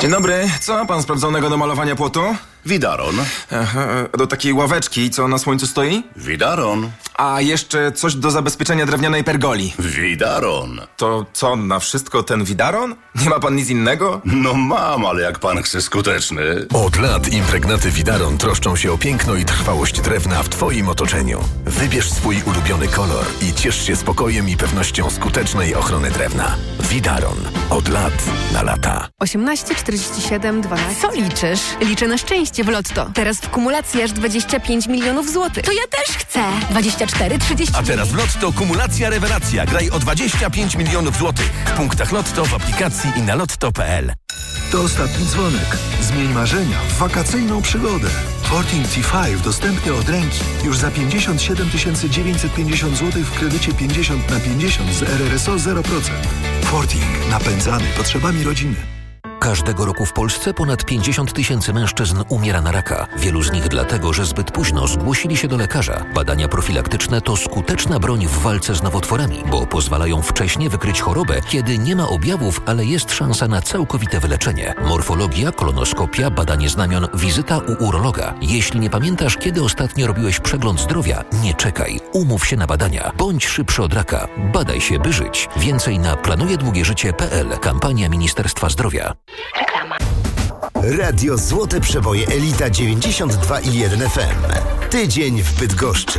Dzień dobry, co ma pan sprawdzonego do malowania płotu? Widaron. Aha, do takiej ławeczki, co na słońcu stoi? Widaron. A jeszcze coś do zabezpieczenia drewnianej pergoli. Widaron. To co, na wszystko ten widaron? Nie ma pan nic innego? No mam, ale jak pan chce skuteczny. Od lat impregnaty Widaron troszczą się o piękno i trwałość drewna w Twoim otoczeniu. Wybierz swój ulubiony kolor i ciesz się spokojem i pewnością skutecznej ochrony drewna. Widaron. Od lat na lata. 18 47 12. Co liczysz? Liczę na szczęście w Lotto. Teraz w kumulacji aż 25 milionów złotych. To ja też chcę. 24, 30. A teraz w Lotto kumulacja rewelacja. Graj o 25 milionów złotych. W punktach Lotto, w aplikacji i na lotto.pl. To ostatni dzwonek. Zmień marzenia w wakacyjną przygodę. Forting T5 dostępny od ręki. Już za 57 950 zł w kredycie 50/50 z RRSO 0%. Forting. Napędzany potrzebami rodziny. Każdego roku w Polsce ponad 50 tysięcy mężczyzn umiera na raka. Wielu z nich dlatego, że zbyt późno zgłosili się do lekarza. Badania profilaktyczne to skuteczna broń w walce z nowotworami, bo pozwalają wcześnie wykryć chorobę, kiedy nie ma objawów, ale jest szansa na całkowite wyleczenie. Morfologia, kolonoskopia, badanie znamion, wizyta u urologa. Jeśli nie pamiętasz, kiedy ostatnio robiłeś przegląd zdrowia, nie czekaj. Umów się na badania. Bądź szybszy od raka. Badaj się, by żyć. Więcej na planujedługieżycie.pl. Kampania Ministerstwa Zdrowia. Reklama. Radio Złote Przeboje Elita 92,1 FM. Tydzień w Bydgoszczy.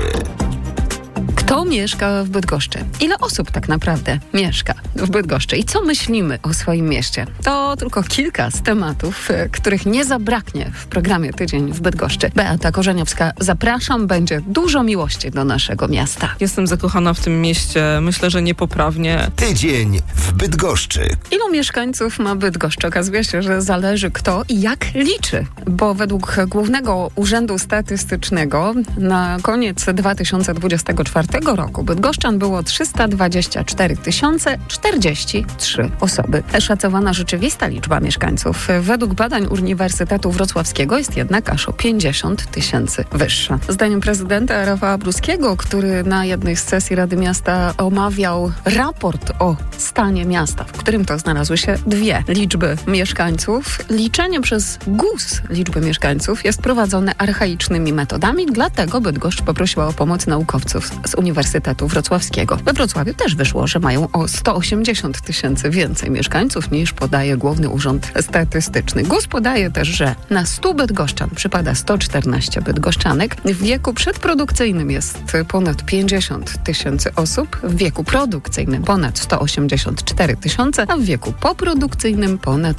Kto mieszka w Bydgoszczy? Ile osób tak naprawdę mieszka w Bydgoszczy? I co myślimy o swoim mieście? To tylko kilka z tematów, których nie zabraknie w programie Tydzień w Bydgoszczy. Beata Korzeniowska, zapraszam, będzie dużo miłości do naszego miasta. Jestem zakochana w tym mieście, myślę, że niepoprawnie. Tydzień w Bydgoszczy. Ilu mieszkańców ma Bydgoszcz? Okazuje się, że zależy kto i jak liczy, bo według Głównego Urzędu Statystycznego na koniec 2024 roku bydgoszczan było 324 043 osoby. Szacowana rzeczywista liczba mieszkańców według badań Uniwersytetu Wrocławskiego jest jednak aż o 50 000 wyższa. Zdaniem prezydenta Rafała Bruskiego, który na jednej z sesji Rady Miasta omawiał raport o stanie miasta, w którym to znalazły się dwie liczby mieszkańców, liczenie przez GUS liczby mieszkańców jest prowadzone archaicznymi metodami, dlatego Bydgoszcz poprosiła o pomoc naukowców z Uniwersytetu Wrocławskiego. We Wrocławiu też wyszło, że mają o 180 000 więcej mieszkańców niż podaje Główny Urząd Statystyczny. GUS podaje też, że na 100 bydgoszczan przypada 114 bydgoszczanek. W wieku przedprodukcyjnym jest ponad 50 000 osób, w wieku produkcyjnym ponad 184 000, a w wieku poprodukcyjnym ponad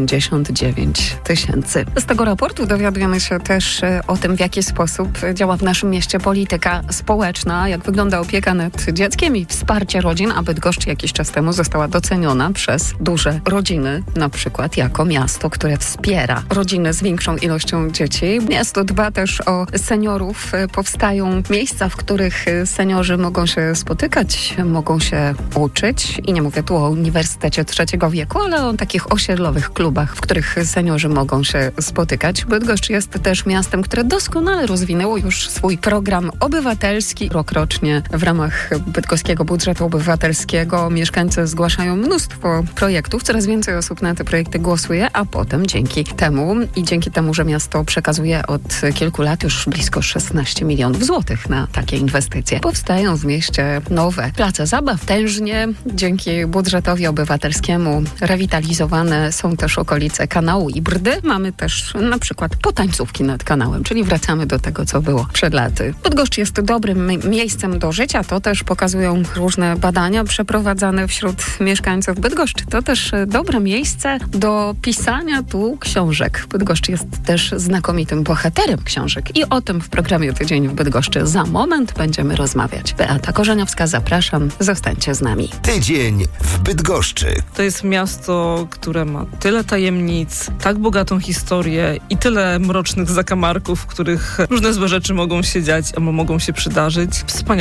89 000. Z tego raportu dowiadujemy się też o tym, w jaki sposób działa w naszym mieście polityka społeczna, jak wygląda opieka nad dzieckiem i wsparcie rodzin, a Bydgoszcz jakiś czas temu została doceniona przez duże rodziny, na przykład jako miasto, które wspiera rodziny z większą ilością dzieci. Miasto dba też o seniorów. Powstają miejsca, w których seniorzy mogą się spotykać, mogą się uczyć i nie mówię tu o Uniwersytecie Trzeciego Wieku, ale o takich osiedlowych klubach, w których seniorzy mogą się spotykać. Bydgoszcz jest też miastem, które doskonale rozwinęło już swój program obywatelski. Rokrocznie w ramach bydgoskiego budżetu obywatelskiego mieszkańcy zgłaszają mnóstwo projektów. Coraz więcej osób na te projekty głosuje, a potem dzięki temu, że miasto przekazuje od kilku lat już blisko 16 milionów złotych na takie inwestycje, powstają w mieście nowe place zabaw. Tężnie dzięki budżetowi obywatelskiemu rewitalizowane są też okolice kanału i Brdy. Mamy też na przykład potańcówki nad kanałem, czyli wracamy do tego, co było przed laty. Bydgoszcz jest dobrym miejscem do życia. To też pokazują różne badania przeprowadzane wśród mieszkańców Bydgoszczy. To też dobre miejsce do pisania tu książek. Bydgoszcz jest też znakomitym bohaterem książek i o tym w programie Tydzień w Bydgoszczy za moment będziemy rozmawiać. Beata Korzeniowska, zapraszam. Zostańcie z nami. Tydzień w Bydgoszczy. To jest miasto, które ma tyle tajemnic, tak bogatą historię i tyle mrocznych zakamarków, w których różne złe rzeczy mogą się dziać albo mogą się przydarzyć. Wspaniale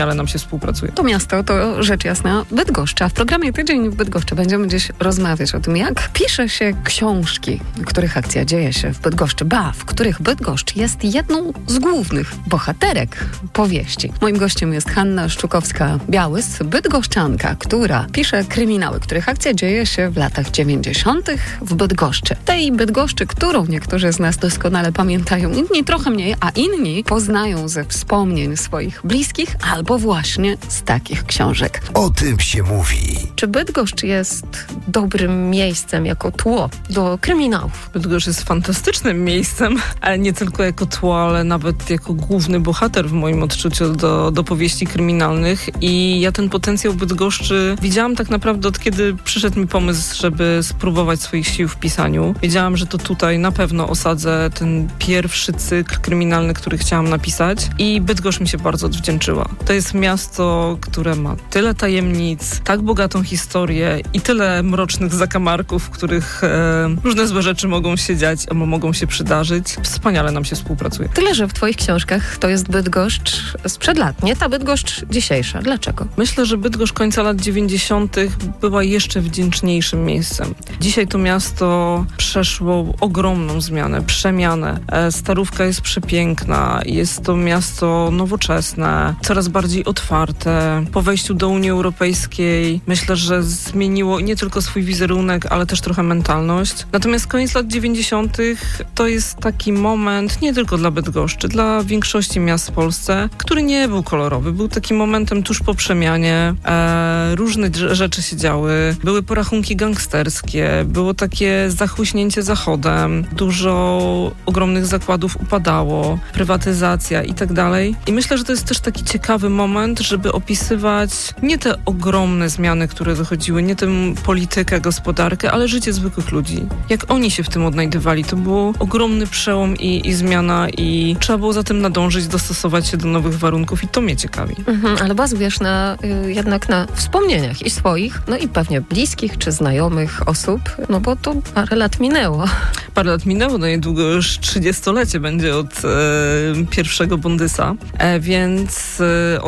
wspaniale nam się współpracuje. To miasto to rzecz jasna Bydgoszcz. A w programie Tydzień w Bydgoszczy będziemy dziś rozmawiać o tym, jak pisze się książki, w których akcja dzieje się w Bydgoszczy, w których Bydgoszcz jest jedną z głównych bohaterek powieści. Moim gościem jest Hanna Szczukowska-Białys, bydgoszczanka, która pisze kryminały, których akcja dzieje się w latach 90. w Bydgoszczy. Tej Bydgoszczy, którą niektórzy z nas doskonale pamiętają, inni trochę mniej, a inni poznają ze wspomnień swoich bliskich albo właśnie z takich książek. O tym się mówi. Czy Bydgoszcz jest dobrym miejscem jako tło do kryminałów? Bydgoszcz jest fantastycznym miejscem, ale nie tylko jako tło, ale nawet jako główny bohater w moim odczuciu do powieści kryminalnych. I ja ten potencjał Bydgoszczy widziałam tak naprawdę od kiedy przyszedł mi pomysł, żeby spróbować swoich sił w pisaniu. Wiedziałam, że to tutaj na pewno osadzę ten pierwszy cykl kryminalny, który chciałam napisać i Bydgoszcz mi się bardzo odwdzięczyła. To jest miasto, które ma tyle tajemnic, tak bogatą historię i tyle mrocznych zakamarków, w których różne złe rzeczy mogą się dziać albo mogą się przydarzyć. Wspaniale nam się współpracuje. Tyle, że w twoich książkach to jest Bydgoszcz sprzed lat, nie ta Bydgoszcz dzisiejsza. Dlaczego? Myślę, że Bydgoszcz końca lat 90. była jeszcze wdzięczniejszym miejscem. Dzisiaj to miasto przeszło ogromną zmianę, przemianę. Starówka jest przepiękna, jest to miasto nowoczesne, coraz bardziej otwarte. Po wejściu do Unii Europejskiej myślę, że zmieniło nie tylko swój wizerunek, ale też trochę mentalność. Natomiast koniec lat 90. to jest taki moment nie tylko dla Bydgoszczy, dla większości miast w Polsce, który nie był kolorowy. Był takim momentem tuż po przemianie. Różne rzeczy się działy. Były porachunki gangsterskie, było takie zachłyśnięcie Zachodem, dużo ogromnych zakładów upadało, prywatyzacja i tak dalej. I myślę, że to jest też taki ciekawy moment, żeby opisywać nie te ogromne zmiany, które dochodziły, nie tę politykę, gospodarkę, ale życie zwykłych ludzi. Jak oni się w tym odnajdywali. To był ogromny przełom i zmiana i trzeba było za tym nadążyć, dostosować się do nowych warunków i to mnie ciekawi. Ale bazujesz jednak na wspomnieniach i swoich, no i pewnie bliskich czy znajomych osób, no bo to parę lat minęło. Parę lat minęło, no niedługo już 30-lecie będzie od pierwszego Bondysa, więc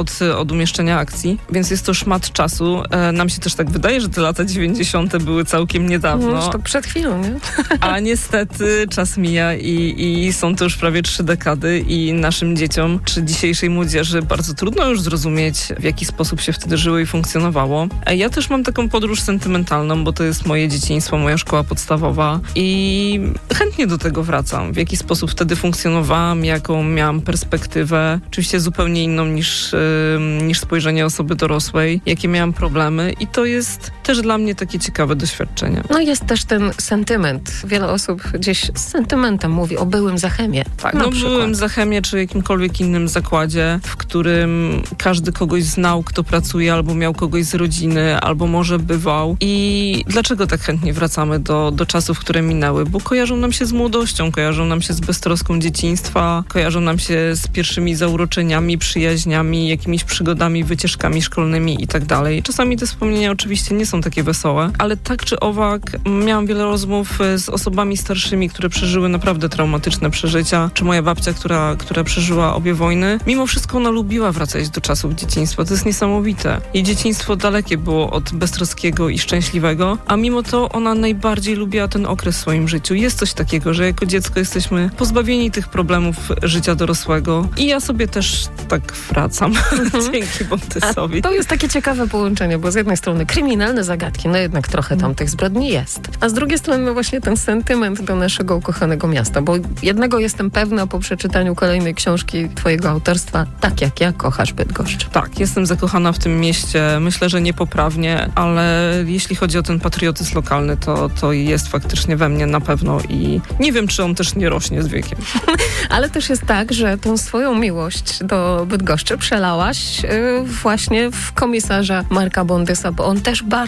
od umieszczenia akcji, więc jest to szmat czasu. Nam się też tak wydaje, że te lata 90. były całkiem niedawno. No, to przed chwilą, nie? A niestety czas mija i są to już prawie 3 dekady i naszym dzieciom, czy dzisiejszej młodzieży bardzo trudno już zrozumieć, w jaki sposób się wtedy żyło i funkcjonowało. Ja też mam taką podróż sentymentalną, bo to jest moje dzieciństwo, moja szkoła podstawowa i chętnie do tego wracam. W jaki sposób wtedy funkcjonowałam, jaką miałam perspektywę, oczywiście zupełnie inną niż spojrzenie osoby dorosłej, jakie miałam problemy i to jest też dla mnie takie ciekawe doświadczenie. No jest też ten sentyment. Wiele osób gdzieś z sentymentem mówi o byłym Zachemie. Tak, byłym Zachemie czy jakimkolwiek innym zakładzie, w którym każdy kogoś znał, kto pracuje, albo miał kogoś z rodziny, albo może bywał. I dlaczego tak chętnie wracamy do czasów, które minęły? Bo kojarzą nam się z młodością, kojarzą nam się z beztroską dzieciństwa, kojarzą nam się z pierwszymi zauroczeniami, przyjaźniami, jakimiś przygodami, wycieczkami szkolnymi i tak dalej. Czasami te wspomnienia oczywiście nie są takie wesołe, ale tak czy owak miałam wiele rozmów z osobami starszymi, które przeżyły naprawdę traumatyczne przeżycia, czy moja babcia, która przeżyła obie wojny. Mimo wszystko ona lubiła wracać do czasów dzieciństwa. To jest niesamowite. Jej dzieciństwo dalekie było od beztroskiego i szczęśliwego, a mimo to ona najbardziej lubiła ten okres w swoim życiu. Jest coś takiego, że jako dziecko jesteśmy pozbawieni tych problemów życia dorosłego i ja sobie też tak wracam dzięki Bondysowi. A to jest takie ciekawe połączenie, bo z jednej strony kryminalne zagadki, no jednak trochę tam tych zbrodni jest, a z drugiej strony no właśnie ten sentyment do naszego ukochanego miasta, bo jednego jestem pewna po przeczytaniu kolejnej książki twojego autorstwa, Tak jak ja kochasz Bydgoszcz. Tak, jestem zakochana w tym mieście, myślę, że niepoprawnie, ale jeśli chodzi o ten patriotyzm lokalny, to jest faktycznie we mnie na pewno i nie wiem, czy on też nie rośnie z wiekiem. Ale też jest tak, że tą swoją miłość do Bydgoszczy przelałaś właśnie w komisarza Marka Bondysa, bo on też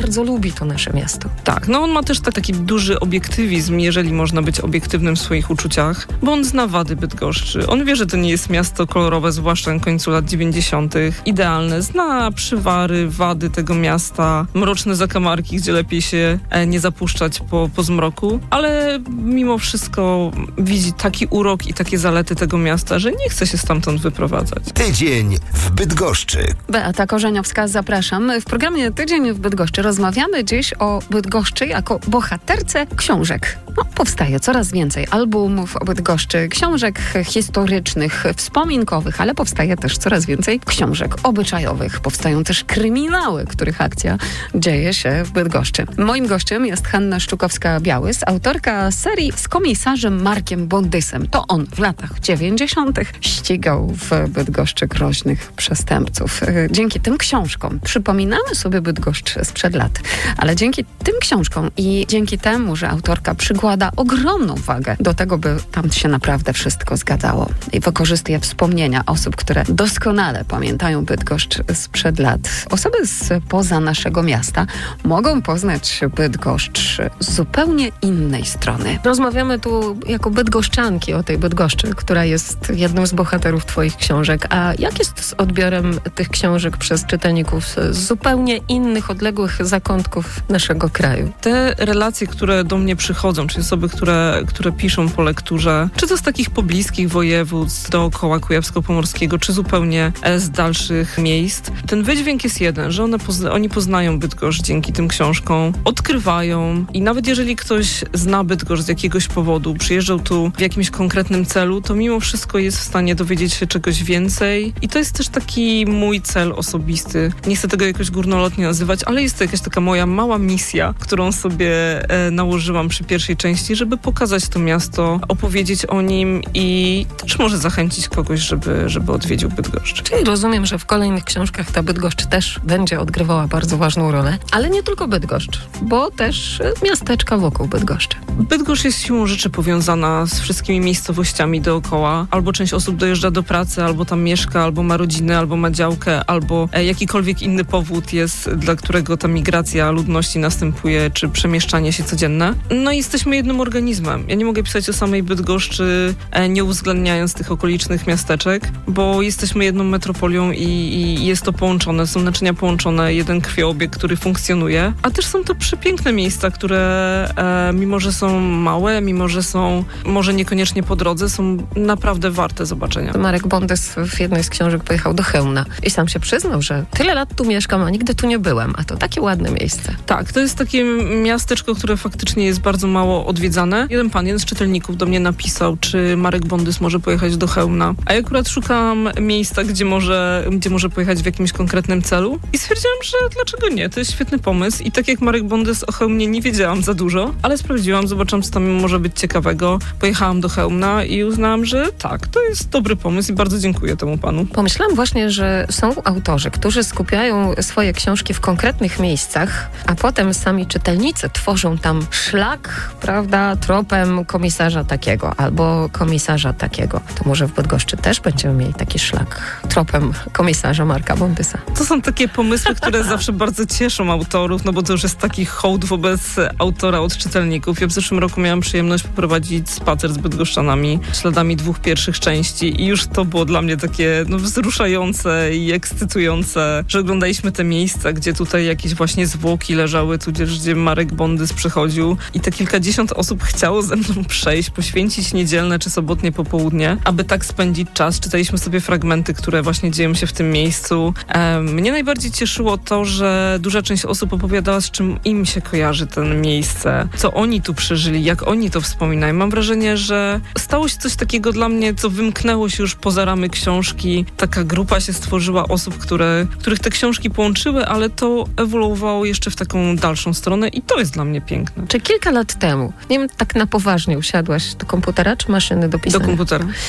bardzo lubi to nasze miasto. Tak, no on ma też taki duży obiektywizm, jeżeli można być obiektywnym w swoich uczuciach, bo on zna wady Bydgoszczy. On wie, że to nie jest miasto kolorowe, zwłaszcza na końcu lat 90. idealne. Zna przywary, wady tego miasta, mroczne zakamarki, gdzie lepiej się nie zapuszczać po zmroku, ale mimo wszystko widzi taki urok i takie zalety tego miasta, że nie chce się stamtąd wyprowadzać. Tydzień w Bydgoszczy. Beata Korzeniowska, zapraszam. W programie Tydzień w Bydgoszczy rozmawiamy dziś o Bydgoszczy jako bohaterce książek. No, powstaje coraz więcej albumów o Bydgoszczy, książek historycznych, wspominkowych, ale powstaje też coraz więcej książek obyczajowych. Powstają też kryminały, których akcja dzieje się w Bydgoszczy. Moim gościem jest Hanna Szczukowska-Białys, autorka serii z komisarzem Markiem Bondysem. To on w latach 90. ścigał w Bydgoszczy groźnych przestępców. Dzięki tym książkom przypominamy sobie Bydgoszcz sprzed lat, ale dzięki tym książkom i dzięki temu, że autorka przykłada ogromną wagę do tego, by tam się naprawdę wszystko zgadzało i wykorzystuje wspomnienia osób, które doskonale pamiętają Bydgoszcz sprzed lat. Osoby spoza naszego miasta mogą poznać Bydgoszcz z zupełnie innej strony. Rozmawiamy tu jako bydgoszczanki o tej Bydgoszczy, która jest jednym z bohaterów twoich książek. A jak jest z odbiorem tych książek przez czytelników z zupełnie innych, odległych zakątków naszego kraju? Te relacje, które do mnie przychodzą, czyli osoby, które piszą po lekturze, czy to z takich pobliskich województw dookoła Kujawsko-Pomorskiego, czy zupełnie z dalszych miejsc, ten wydźwięk jest jeden, że oni poznają Bydgoszcz dzięki tym książkom, odkrywają i nawet jeżeli ktoś zna Bydgoszcz z jakiegoś powodu, przyjeżdżał tu w jakimś konkretnym celu, to mimo wszystko jest w stanie dowiedzieć się czegoś więcej i to jest też taki mój cel osobisty. Nie chcę tego jakoś górnolotnie nazywać, ale jest to jakaś taka moja mała misja, którą sobie nałożyłam przy pierwszej części, żeby pokazać to miasto, opowiedzieć o nim i też może zachęcić kogoś, żeby odwiedził Bydgoszcz. Czyli rozumiem, że w kolejnych książkach ta Bydgoszcz też będzie odgrywała bardzo ważną rolę, ale nie tylko Bydgoszcz, bo też miasteczka wokół Bydgoszczy. Bydgoszcz jest siłą rzeczy powiązana z wszystkimi miejscowościami dookoła. Albo część osób dojeżdża do pracy, albo tam mieszka, albo ma rodzinę, albo ma działkę, albo jakikolwiek inny powód jest, dla którego ta migracja ludności następuje, czy przemieszczanie się codzienne. No i jesteśmy jednym organizmem. Ja nie mogę pisać o samej Bydgoszczy, nie uwzględniając tych okolicznych miasteczek, bo jesteśmy jedną metropolią i jest to połączone, są naczynia połączone, jeden krwiobieg, który funkcjonuje, a też są to przepiękne miejsca, które mimo, że są małe, mimo, że są może niekoniecznie po drodze, są naprawdę warte zobaczenia. Marek Bondys w jednej z książek pojechał do Chełmna i sam się przyznał, że tyle lat tu mieszkam, a nigdy tu nie byłem, a to takie ładne miejsce. Tak, to jest takie miasteczko, które faktycznie jest bardzo mało odwiedzane. Jeden z czytelników do mnie napisał, czy Marek Bondys może pojechać do Chełmna, a ja akurat szukam miejsca, gdzie może pojechać w jakimś konkretnym celu i stwierdziłam, że dlaczego nie? To jest świetny pomysł i tak jak Marek Bondys o Chełmnie nie wiedziałam za dużo, ale sprawdziłam, zobaczyłam, co tam może być ciekawego. Pojechałam do Chełmna i uznałam, że tak, to jest dobry pomysł i bardzo dziękuję temu panu. Pomyślałam właśnie, że są autorzy, którzy skupiają swoje książki w konkretnych miejscach, a potem sami czytelnicy tworzą tam szlak, prawda, tropem komisarza takiego albo komisarza takiego. To może w Bydgoszczy też będziemy mieli taki szlak tropem komisarza Marka Bondysa. To są takie pomysły, które zawsze bardzo cieszą autorów, no bo to już jest taki hołd wobec autora od czytelników. Ja w zeszłym roku miałam przyjemność poprowadzić spacer z bydgoszczanami śladami 2 pierwszych części i już to było dla mnie takie wzruszające i ekscytujące, że oglądaliśmy te miejsca, gdzie tutaj jakieś właśnie zwłoki leżały, tudzież gdzie Marek Bondys przychodził i te kilkadziesiąt osób chciało ze mną przejść, poświęcić niedzielne czy sobotnie popołudnie, aby tak spędzić czas. Czytaliśmy sobie fragmenty, które właśnie dzieją się w tym miejscu. Mnie najbardziej cieszyło to, że duża część osób opowiadała, z czym im się kojarzy ten miejsce, co oni tu przeżyli, jak oni to wspominają. Mam wrażenie, że stało się coś takiego dla mnie, co wymknęło się już poza ramy książki. Taka grupa się stworzyła osób, których te książki połączyły, ale to ewoluowało jeszcze w taką dalszą stronę i to jest dla mnie piękne. Czy kilka lat temu, nie wiem, tak na poważnie usiadłaś do komputera czy maszyny do pisania? Do komputera.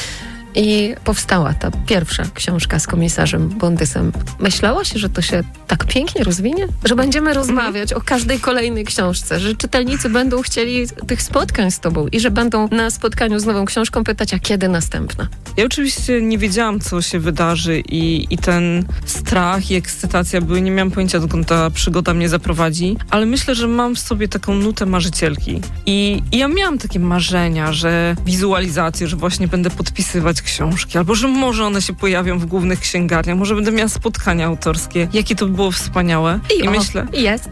i powstała ta pierwsza książka z komisarzem Bondysem. Myślałaś, że to się tak pięknie rozwinie? Że będziemy rozmawiać o każdej kolejnej książce, że czytelnicy będą chcieli tych spotkań z tobą i że będą na spotkaniu z nową książką pytać, a kiedy następna? Ja oczywiście nie wiedziałam, co się wydarzy i ten strach i ekscytacja były. Nie miałam pojęcia, dokąd ta przygoda mnie zaprowadzi, ale myślę, że mam w sobie taką nutę marzycielki. I ja miałam takie marzenia, że wizualizacje, że właśnie będę podpisywać książki, albo że może one się pojawią w głównych księgarniach, może będę miała spotkania autorskie. Jakie to było wspaniałe. I myślę...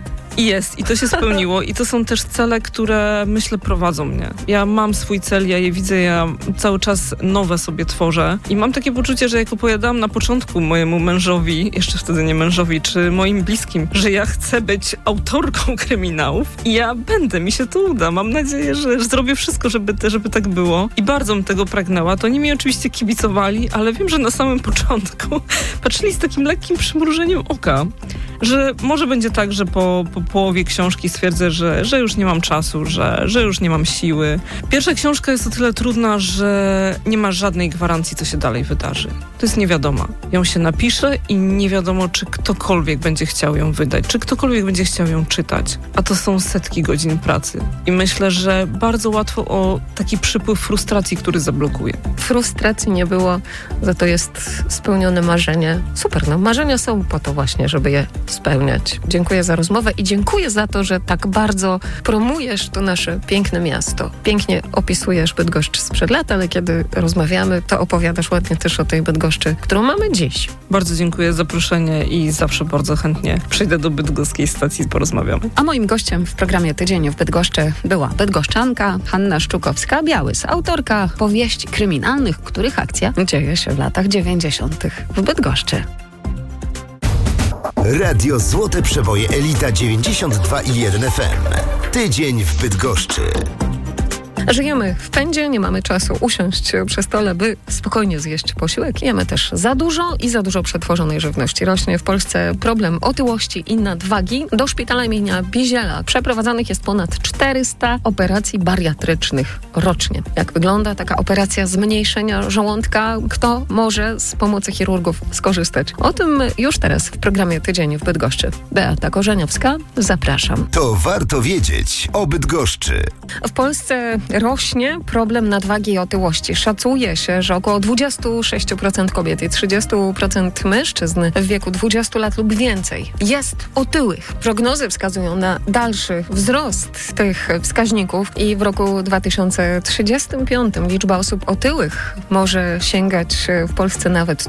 I to się spełniło i to są też cele, które myślę prowadzą mnie. Ja mam swój cel, ja je widzę, ja cały czas nowe sobie tworzę i mam takie poczucie, że jak opowiadałam na początku mojemu mężowi, jeszcze wtedy nie mężowi, czy moim bliskim, że ja chcę być autorką kryminałów i ja będę, mi się to uda. Mam nadzieję, że zrobię wszystko, żeby tak było i bardzo bym tego pragnęła. To oni mi oczywiście kibicowali, ale wiem, że na samym początku patrzyli z takim lekkim przymrużeniem oka, że może będzie tak, że po połowie książki stwierdzę, że już nie mam czasu, że już nie mam siły. Pierwsza książka jest o tyle trudna, że nie ma żadnej gwarancji, co się dalej wydarzy. To jest niewiadoma. Ją się napisze i nie wiadomo, czy ktokolwiek będzie chciał ją wydać, czy ktokolwiek będzie chciał ją czytać. A to są setki godzin pracy. I myślę, że bardzo łatwo o taki przypływ frustracji, który zablokuje. Frustracji nie było, za to jest spełnione marzenie. Super, no marzenia są po to właśnie, żeby je spełniać. Dziękuję za rozmowę i dziękuję za to, że tak bardzo promujesz to nasze piękne miasto. Pięknie opisujesz Bydgoszcz sprzed lat, ale kiedy rozmawiamy, to opowiadasz ładnie też o tej Bydgoszczy, którą mamy dziś. Bardzo dziękuję za zaproszenie i zawsze bardzo chętnie przyjdę do bydgoskiej stacji i porozmawiamy. A moim gościem w programie Tydzień w Bydgoszczy była bydgoszczanka Hanna Szczukowska-Białys, autorka powieści kryminalnych, których akcja dzieje się w latach 90. w Bydgoszczy. Radio Złote Przeboje Elita 92,1 FM. Tydzień w Bydgoszczy. Żyjemy w pędzie, nie mamy czasu usiąść przy stole, by spokojnie zjeść posiłek. Jemy też za dużo przetworzonej żywności. Rośnie w Polsce problem otyłości i nadwagi. Do szpitala imienia Biziela przeprowadzanych jest ponad 400 operacji bariatrycznych rocznie. Jak wygląda taka operacja zmniejszenia żołądka? Kto może z pomocy chirurgów skorzystać? O tym już teraz w programie Tydzień w Bydgoszczy. Beata Korzeniowska, zapraszam. To warto wiedzieć o Bydgoszczy. W Polsce rośnie problem nadwagi i otyłości. Szacuje się, że około 26% kobiet i 30% mężczyzn w wieku 20 lat lub więcej jest otyłych. Prognozy wskazują na dalszy wzrost tych wskaźników i w roku 2035 liczba osób otyłych może sięgać w Polsce nawet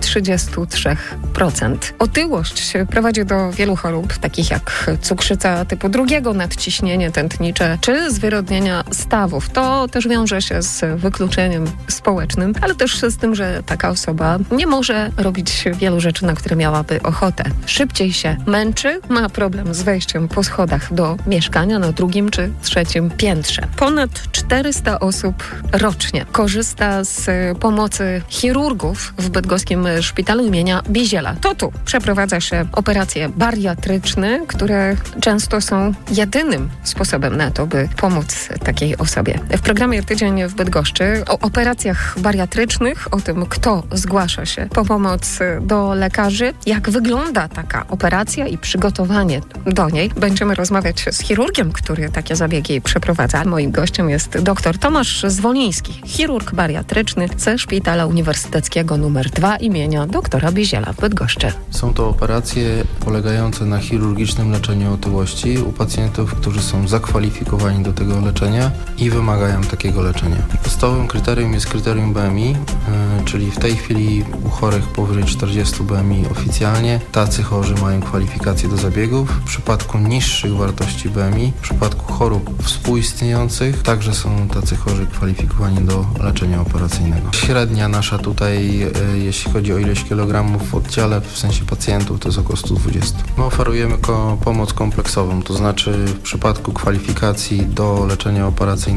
33%. Otyłość prowadzi do wielu chorób, takich jak cukrzyca typu 2, nadciśnienie tętnicze czy zwyrodnienia stawów. To też wiąże się z wykluczeniem społecznym, ale też z tym, że taka osoba nie może robić wielu rzeczy, na które miałaby ochotę. Szybciej się męczy, ma problem z wejściem po schodach do mieszkania na 2. czy 3. piętrze. Ponad 400 osób rocznie korzysta z pomocy chirurgów w bydgoskim szpitalu imienia Biziela. To tu przeprowadza się operacje bariatryczne, które często są jedynym sposobem na to, by pomóc takiej osobie. W programie Tydzień w Bydgoszczy o operacjach bariatrycznych, o tym, kto zgłasza się po pomoc do lekarzy, jak wygląda taka operacja i przygotowanie do niej. Będziemy rozmawiać z chirurgiem, który takie zabiegi przeprowadza. Moim gościem jest dr Tomasz Zwoliński, chirurg bariatryczny ze Szpitala Uniwersyteckiego nr 2 imienia doktora Biziela w Bydgoszczy. Są to operacje polegające na chirurgicznym leczeniu otyłości u pacjentów, którzy są zakwalifikowani do tego leczenia i wymagają takiego leczenia. Podstawowym kryterium jest kryterium BMI, czyli w tej chwili u chorych powyżej 40 BMI oficjalnie tacy chorzy mają kwalifikację do zabiegów. W przypadku niższych wartości BMI, w przypadku chorób współistniejących także są tacy chorzy kwalifikowani do leczenia operacyjnego. Średnia nasza tutaj, jeśli chodzi o ilość kilogramów w oddziale, w sensie pacjentów, to jest około 120. My oferujemy pomoc kompleksową, to znaczy w przypadku kwalifikacji do leczenia operacyjnego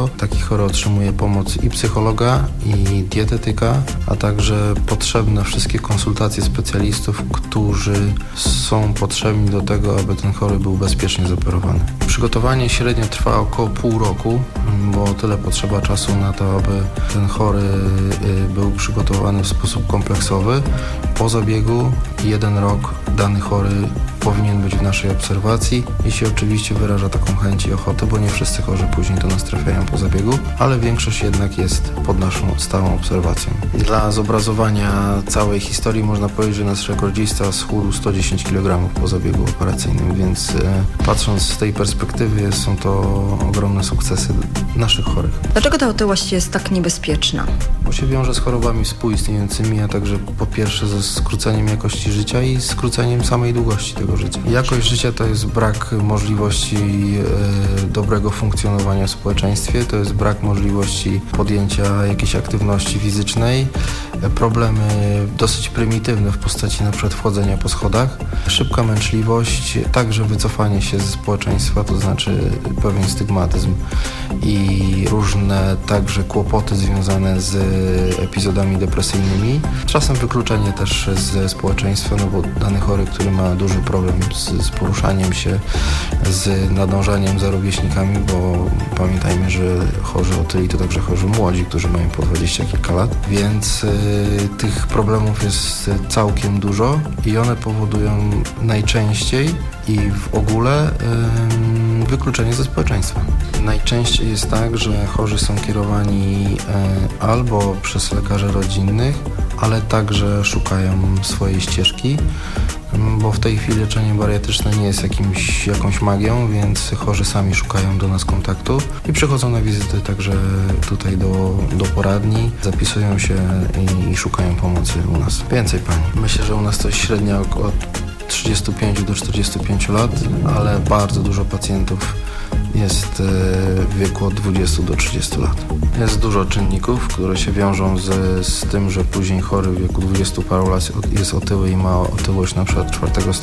Taki chory otrzymuje pomoc i psychologa, i dietetyka, a także potrzebne wszystkie konsultacje specjalistów, którzy są potrzebni do tego, aby ten chory był bezpiecznie zoperowany. Przygotowanie średnio trwa około pół roku, bo tyle potrzeba czasu na to, aby ten chory był przygotowany w sposób kompleksowy. Po zabiegu 1 rok dany chory powinien być w naszej obserwacji, jeśli oczywiście wyraża taką chęć i ochotę, bo nie wszyscy chorzy później do nas trafiają po zabiegu, ale większość jednak jest pod naszą stałą obserwacją. Dla zobrazowania całej historii można powiedzieć, że nasz rekordzista schudł 110 kg po zabiegu operacyjnym, więc patrząc z tej perspektywy są to ogromne sukcesy naszych chorych. Dlaczego ta otyłość jest tak niebezpieczna? Bo się wiąże z chorobami współistniejącymi, a także po pierwsze ze skróceniem jakości życia i skróceniem samej długości tego życia. Jakość życia to jest brak możliwości dobrego funkcjonowania w społeczeństwie, to jest brak możliwości podjęcia jakiejś aktywności fizycznej, problemy dosyć prymitywne w postaci na przykład wchodzenia po schodach, szybka męczliwość, także wycofanie się ze społeczeństwa, to znaczy pewien stygmatyzm i różne także kłopoty związane z epizodami depresyjnymi. Czasem wykluczenie też ze społeczeństwa, no bo dany chory, który ma duży problem z poruszaniem się, z nadążaniem za rówieśnikami, bo pamiętajmy, że chorzy otyli to także chorzy młodzi, którzy mają po 20 kilka lat, więc tych problemów jest całkiem dużo i one powodują najczęściej i w ogóle wykluczenie ze społeczeństwa. Najczęściej jest tak, że chorzy są kierowani albo przez lekarzy rodzinnych, ale także szukają swojej ścieżki, bo w tej chwili leczenie bariatryczne nie jest jakąś magią, więc chorzy sami szukają do nas kontaktu i przychodzą na wizyty także tutaj do poradni, zapisują się i szukają pomocy u nas. Więcej pań. Myślę, że u nas to jest średnia od 35 do 45 lat, ale bardzo dużo pacjentów jest w wieku od 20 do 30 lat. Jest dużo czynników, które się wiążą z tym, że później chory w wieku 20 paru lat jest otyły i ma otyłość na przykład 4